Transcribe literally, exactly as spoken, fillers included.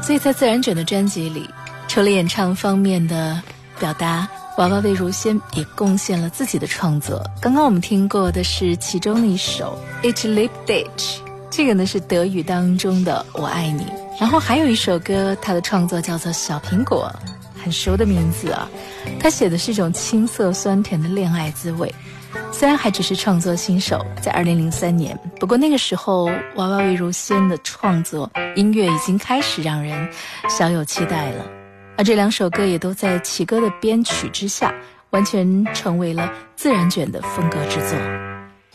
所以在自然卷的专辑里，除了演唱方面的表达，娃娃魏如萱也贡献了自己的创作。刚刚我们听过的是其中的一首 Ich lieb dich， 这个呢是德语当中的我爱你。然后还有一首歌，它的创作叫做小苹果，很熟的名字啊。他写的是一种青涩酸甜的恋爱滋味。虽然还只是创作新手，在二零零三年，不过那个时候娃娃魏如萱的创作音乐已经开始让人小有期待了。而这两首歌也都在启歌的编曲之下，完全成为了自然卷的风格之作。